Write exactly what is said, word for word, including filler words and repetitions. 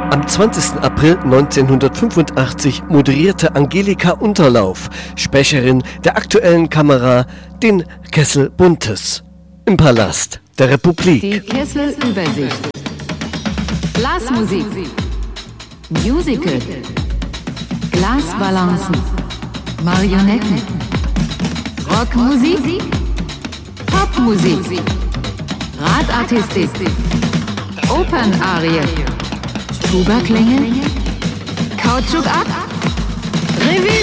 Am zwanzigsten April neunzehnhundertfünfundachtzig moderierte Angelika Unterlauf, Sprecherin der aktuellen Kamera, den Kessel Buntes im Palast der Republik. Die Kesselübersicht. Blasmusik. Musical. Glasbalancen. Marionetten. Rockmusik. Popmusik. Radartistik. Opernarie. Tuba-Klänge. Kautschuk ab. Revue